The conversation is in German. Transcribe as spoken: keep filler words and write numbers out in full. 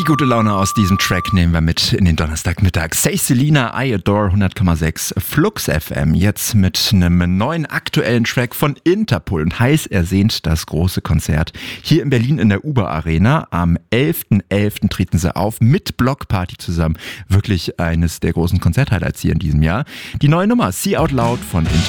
Die gute Laune aus diesem Track nehmen wir mit in den Donnerstagmittag. Say Selena, I Adore, hundert Komma sechs Flux F M. Jetzt mit einem neuen aktuellen Track von Interpol und heiß ersehnt das große Konzert hier in Berlin in der Uber Arena. Am elften elften treten sie auf mit Blockparty zusammen. Wirklich eines der großen Konzerthighlights hier in diesem Jahr. Die neue Nummer See Out Loud von Interpol.